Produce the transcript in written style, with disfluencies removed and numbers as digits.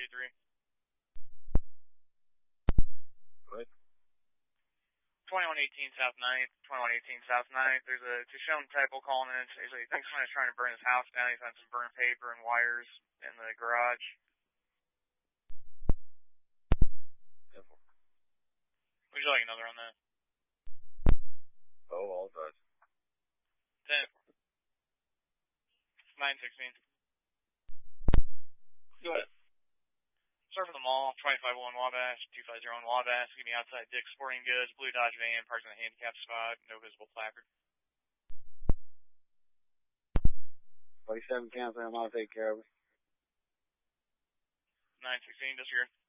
43. What? 2118 South 9th, 2118 South 9th. There's a Tishon typo calling in. He thinks someone's trying to burn his house down. He found some burned paper and wires in the garage. Would you like another on that? Oh, all does. 10. 916. Go ahead. Start from the mall, 2501 Wabash, 250 Wabash. Give me outside Dick's Sporting Goods, blue Dodge van, parked in the handicap spot, no visible placard. 47 cancel, I'm going to take care of it. 916, disregard.